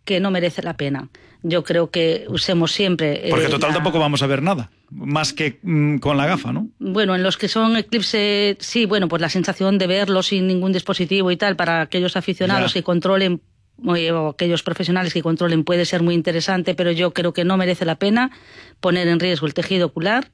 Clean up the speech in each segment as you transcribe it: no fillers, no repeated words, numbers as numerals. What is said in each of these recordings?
que no merece la pena. Yo creo que usemos siempre... Porque total tampoco vamos a ver nada, más que con la gafa, ¿no? Bueno, en los que son eclipse, sí, bueno, pues la sensación de verlo sin ningún dispositivo y tal, para aquellos aficionados que controlen, o aquellos profesionales que controlen, puede ser muy interesante, pero yo creo que no merece la pena poner en riesgo el tejido ocular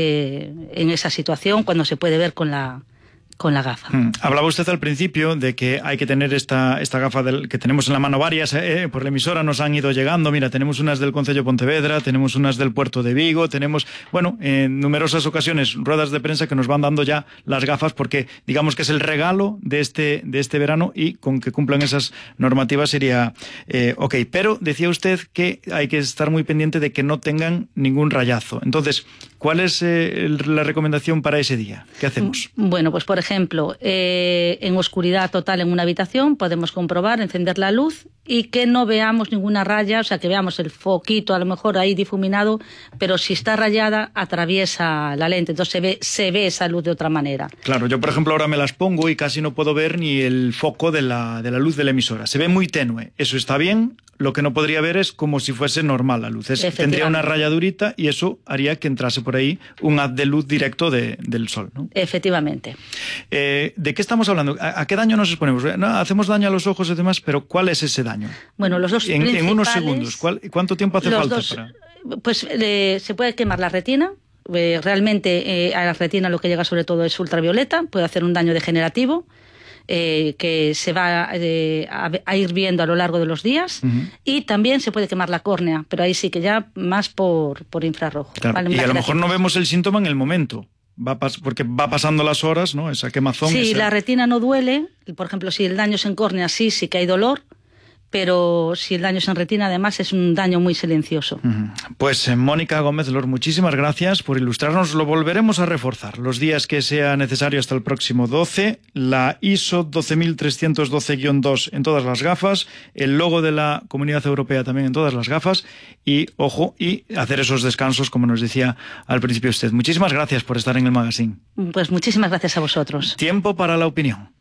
en esa situación cuando se puede ver con la gafa. Hablaba usted al principio de que hay que tener esta gafa que tenemos en la mano varias, por la emisora nos han ido llegando, mira, tenemos unas del Concello de Pontevedra, tenemos unas del Puerto de Vigo, tenemos, bueno, en numerosas ocasiones ruedas de prensa que nos van dando ya las gafas porque digamos que es el regalo de este verano y con que cumplan esas normativas sería ok. Pero decía usted que hay que estar muy pendiente de que no tengan ningún rayazo. Entonces, ¿cuál es la recomendación para ese día? ¿Qué hacemos? Bueno, pues por ejemplo, en oscuridad total en una habitación podemos comprobar, encender la luz y que no veamos ninguna raya, o sea, que veamos el foquito a lo mejor ahí difuminado, pero si está rayada atraviesa la lente, entonces se ve esa luz de otra manera. Claro, yo por ejemplo ahora me las pongo y casi no puedo ver ni el foco de la luz de la emisora, se ve muy tenue, eso está bien. Lo que no podría ver es como si fuese normal la luz. Tendría una rayadurita y eso haría que entrase por ahí un haz de luz directo del sol, ¿no? Efectivamente. ¿De qué estamos hablando? ¿A qué daño nos exponemos? No, hacemos daño a los ojos y demás, pero ¿cuál es ese daño? Bueno, los dos principales... En unos segundos. ¿Cuánto tiempo hace falta para...? Pues se puede quemar la retina. Realmente a la retina lo que llega sobre todo es ultravioleta. Puede hacer un daño degenerativo. Que se va a ir viendo a lo largo de los días, y también se puede quemar la córnea, pero ahí sí que ya más por infrarrojo. Claro. ¿Vale? Y a lo mejor no vemos el síntoma en el momento, porque va pasando las horas, ¿no? Esa quemazón. Sí, la retina no duele, por ejemplo, si el daño es en córnea sí que hay dolor, pero si el daño es en retina, además, es un daño muy silencioso. Pues Mónica Gómez Lor, muchísimas gracias por ilustrarnos. Lo volveremos a reforzar los días que sea necesario hasta el próximo 12. La ISO 12312-2 en todas las gafas, el logo de la Comunidad Europea también en todas las gafas y, ojo, y hacer esos descansos, como nos decía al principio usted. Muchísimas gracias por estar en el magazine. Pues muchísimas gracias a vosotros. Tiempo para la opinión.